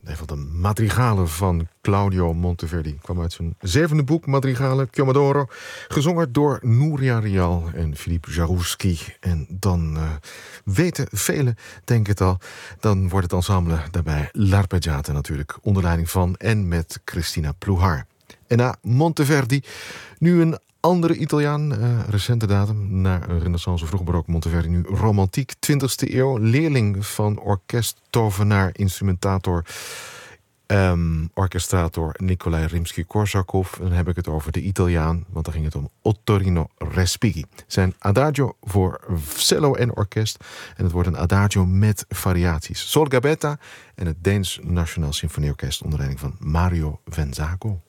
Een van de madrigalen van Claudio Monteverdi kwam uit zijn 7e boek, Madrigalen, Chiomodoro. Gezongen door Nuria Rial en Philippe Jarouski. En dan weten velen, denk het al, dan wordt het ensemble daarbij L'Arpeggiata natuurlijk. Onder leiding van en met Cristina Pluhar. En na Monteverdi nu een andere Italiaan, recente datum, na Renaissance vroegbarok Monteverdi, nu romantiek, 20e eeuw, leerling van orkesttovenaar, instrumentator, orchestrator Nikolai Rimsky-Korsakov. En dan heb ik het over de Italiaan, want dan ging het om Ottorino Respighi. Zijn adagio voor cello en orkest. En het wordt een adagio met variaties. Sol Gabetta en het Deens Nationaal Symfonieorkest onder leiding van Mario Venzago.